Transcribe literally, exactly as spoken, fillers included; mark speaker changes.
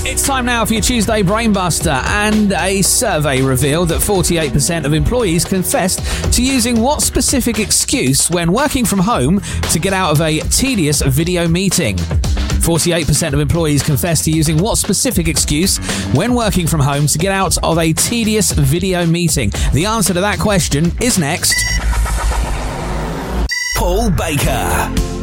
Speaker 1: It's time now for your Tuesday Brainbuster, and a survey revealed that forty-eight percent of employees confessed to using what specific excuse when working from home to get out of a tedious video meeting. forty-eight percent of employees confess to using what specific excuse when working from home to get out of a tedious video meeting. The answer to that question is next. Paul Baker.